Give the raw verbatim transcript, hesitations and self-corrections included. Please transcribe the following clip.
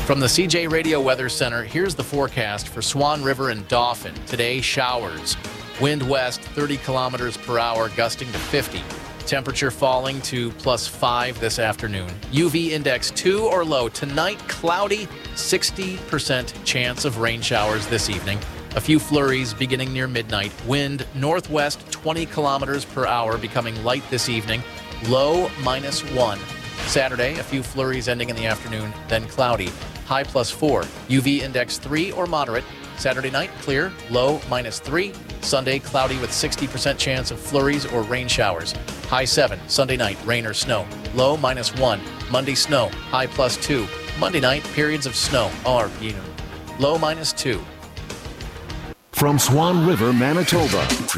From the C J Radio Weather Center, here's the forecast for Swan River and Dauphin. Today, showers. Wind west, thirty kilometers per hour, gusting to fifty. Temperature falling to plus five this afternoon. U V index two or low. Tonight, cloudy, sixty percent chance of rain showers this evening. A few flurries beginning near midnight. Wind northwest, twenty kilometers per hour, becoming light this evening. Low minus one. Saturday, a few flurries ending in the afternoon, then cloudy. High plus four. U V index three or moderate. Saturday night, clear, low minus three. Sunday, cloudy with sixty percent chance of flurries or rain showers. High seven. Sunday night, rain or snow. Low minus one. Monday, snow. High plus two. Monday night, periods of snow. Or, you know, low minus two. From Swan River, Manitoba,